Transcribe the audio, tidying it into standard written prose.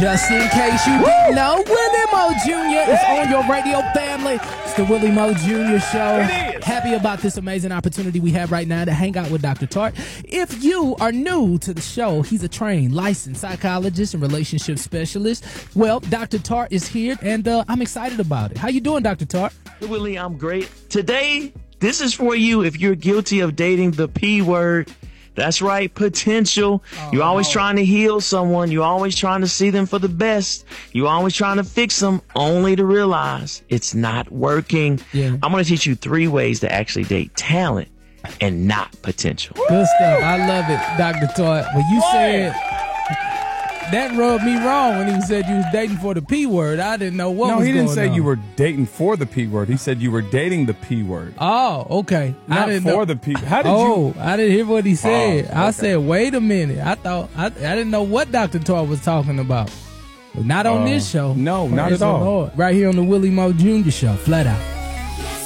Just in case you didn't know, Willie Mo Jr. is on your radio family. It's the Willie Mo Jr. Show. It is. Happy about this amazing opportunity we have right now to hang out with Dr. Tart. If you are new to the show, he's a trained, licensed psychologist and relationship specialist. Well, Dr. Tart is here, and I'm excited about it. How you doing, Dr. Tart? Hey, Willie, I'm great. Today, this is for you if you're guilty of dating the P word. That's right, potential. You're always trying to heal someone. You're always trying to see them for the best. You're always trying to fix them, only to realize it's not working. Yeah. I'm going to teach you 3 ways to actually date talent and not potential. Good stuff. I love it, Dr. Tart. When you said that rubbed me wrong when he said you was dating for the P word. I didn't know what was going on. No, he didn't say you were dating for the P word. He said you were dating the P word. Oh, okay. Not I didn't for know. the P. How did Oh, I didn't hear what he said. Oh, I okay. said, wait a minute. I thought I didn't know what Dr. Tart was talking about. But not on this show. no, not Praise at all. the Lord. Right here on the Willie Mo Jr. Show. Flat out.